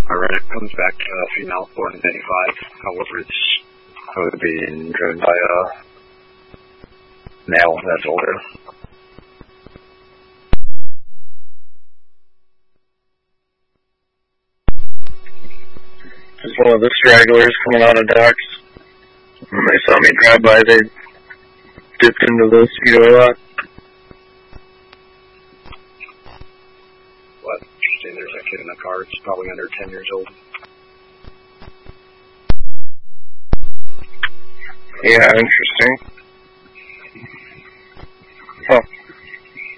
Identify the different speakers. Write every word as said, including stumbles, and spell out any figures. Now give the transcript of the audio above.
Speaker 1: Alright, it comes back to a female born in ninety-five. However, it's supposed to be driven by a male that's older.
Speaker 2: Just one of the stragglers coming out of docks. When they saw me drive by, they dipped into the Speedway lot.
Speaker 1: What? Interesting, there's a kid in the car. It's probably under ten years old.
Speaker 2: Yeah, interesting. Huh.